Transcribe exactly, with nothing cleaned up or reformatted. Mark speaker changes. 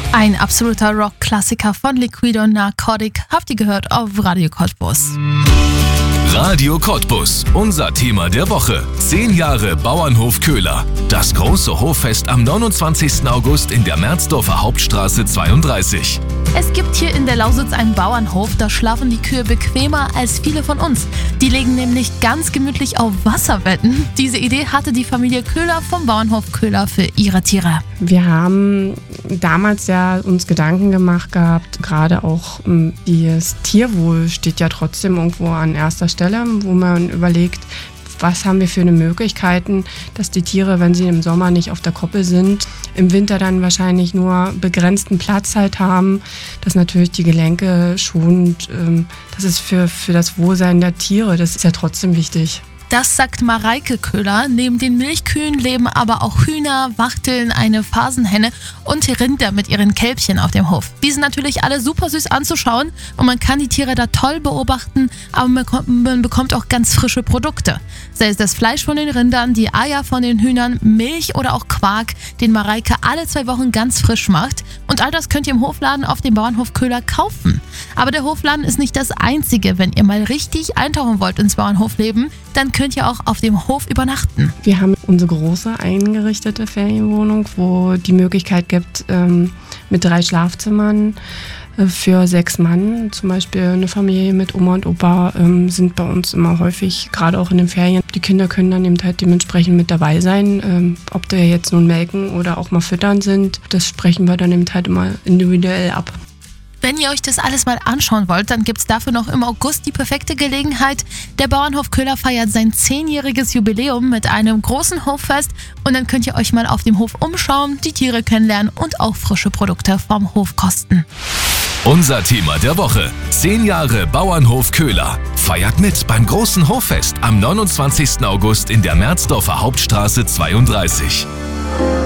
Speaker 1: Ein absoluter Rock-Klassiker von Liquido und Narcotic habt ihr gehört auf Radio Cottbus.
Speaker 2: Radio Cottbus, unser Thema der Woche. Zehn Jahre Bauernhof Köhler. Das große Hoffest am neunundzwanzigsten August in der Merzdorfer Hauptstraße zweiunddreißig.
Speaker 1: Es gibt hier in der Lausitz einen Bauernhof, da schlafen die Kühe bequemer als viele von uns. Die legen nämlich ganz gemütlich auf Wasserbetten. Diese Idee hatte die Familie Köhler vom Bauernhof Köhler für ihre Tiere.
Speaker 3: Wir haben damals ja uns Gedanken gemacht gehabt, gerade auch ähm, das Tierwohl steht ja trotzdem irgendwo an erster Stelle, wo man überlegt, was haben wir für eine Möglichkeiten, dass die Tiere, wenn sie im Sommer nicht auf der Koppel sind, im Winter dann wahrscheinlich nur begrenzten Platz halt haben, dass natürlich die Gelenke schonend, ähm, das ist für, für das Wohlsein der Tiere, das ist ja trotzdem wichtig.
Speaker 1: Das sagt Mareike Köhler. Neben den Milchkühen leben aber auch Hühner, Wachteln, eine Phasenhenne und Rinder mit ihren Kälbchen auf dem Hof. Die sind natürlich alle super süß anzuschauen und man kann die Tiere da toll beobachten, aber man bekommt auch ganz frische Produkte. Sei es das Fleisch von den Rindern, die Eier von den Hühnern, Milch oder auch Quark, den Mareike alle zwei Wochen ganz frisch macht. Und all das könnt ihr im Hofladen auf dem Bauernhof Köhler kaufen. Aber der Hofladen ist nicht das Einzige. Wenn ihr mal richtig eintauchen wollt ins Bauernhofleben, dann könnt ihr auch auf dem Hof übernachten.
Speaker 3: Wir haben unsere große eingerichtete Ferienwohnung, wo die Möglichkeit gibt, ähm, mit drei Schlafzimmern äh, für sechs Mann, zum Beispiel eine Familie mit Oma und Opa, ähm, sind bei uns immer häufig, gerade auch in den Ferien. Die Kinder können dann eben halt dementsprechend mit dabei sein. Ähm, ob der jetzt nun melken oder auch mal füttern sind, das sprechen wir dann eben halt immer individuell ab.
Speaker 1: Wenn ihr euch das alles mal anschauen wollt, dann gibt es dafür noch im August die perfekte Gelegenheit. Der Bauernhof Köhler feiert sein zehnjähriges Jubiläum mit einem großen Hoffest und dann könnt ihr euch mal auf dem Hof umschauen, die Tiere kennenlernen und auch frische Produkte vom Hof kosten.
Speaker 2: Unser Thema der Woche. Zehn Jahre Bauernhof Köhler. Feiert mit beim großen Hoffest am neunundzwanzigsten August in der Merzdorfer Hauptstraße zweiunddreißig.